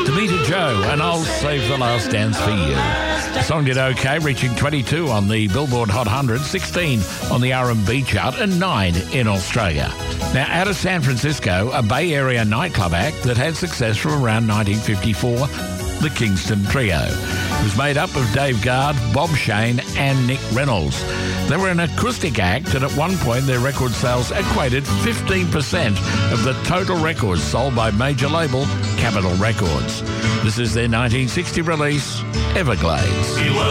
Davita Joe, and I'll save the last dance for you. The song did okay, reaching 22 on the Billboard Hot 100, 16 on the R&B chart, and 9 in Australia. Now, out of San Francisco, a Bay Area nightclub act that had success from around 1954, the Kingston Trio. It was made up of Dave Guard, Bob Shane, and Nick Reynolds. They were an acoustic act, and at one point their record sales equated 15% of the total records sold by major label Capitol Records. This is their 1960 release, Everglades.